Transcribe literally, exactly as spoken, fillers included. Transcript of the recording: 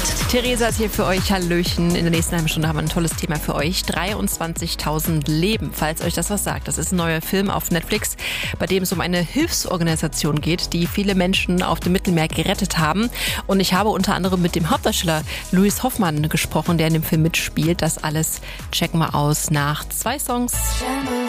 Theresa ist hier für euch. Hallöchen. In der nächsten halben Stunde haben wir ein tolles Thema für euch. dreiundzwanzigtausend Leben, falls euch das was sagt. Das ist ein neuer Film auf Netflix, bei dem es um eine Hilfsorganisation geht, die viele Menschen auf dem Mittelmeer gerettet haben. Und ich habe unter anderem mit dem Hauptdarsteller Louis Hoffmann gesprochen, der in dem Film mitspielt. Das alles checken wir aus nach zwei Songs. Tremble